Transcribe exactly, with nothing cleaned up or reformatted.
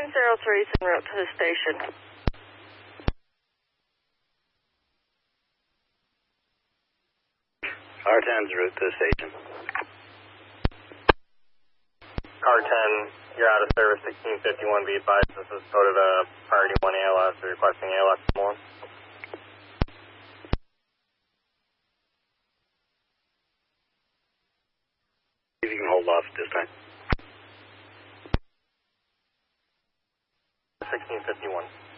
zero three is en route to the station. Car ten's en route to the station. Car ten, you're out of service, sixteen fifty-one, be advised. This is code of a priority one A L S, we're requesting A L S more. See if you can hold off at this time. sixteen fifty-one.